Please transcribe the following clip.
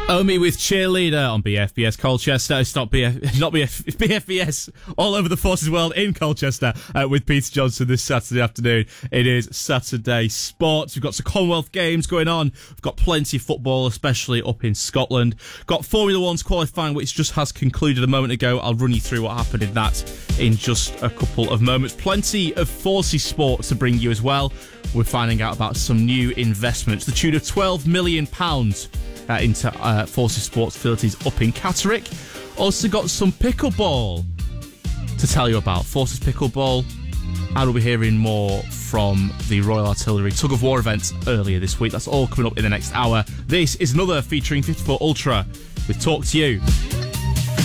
Omi with Cheerleader on BFBS Colchester. It's not BFBS all over the Forces world in Colchester with Peter Johnson this Saturday afternoon. It is Saturday Sports. We've got some Commonwealth Games going on. We've got plenty of football, especially up in Scotland. Got Formula One's qualifying, which just has concluded a moment ago. I'll run you through what happened in that in just a couple of moments. Plenty of Forces sports to bring you as well. We're finding out about some new investments, the tune of £12 million into Forces sports facilities up in Catterick. Also got some pickleball to tell you about. Forces pickleball. And we'll be hearing more from the Royal Artillery Tug of War event earlier this week. That's all coming up in the next hour. This is another featuring 54 Ultra with Talk to You.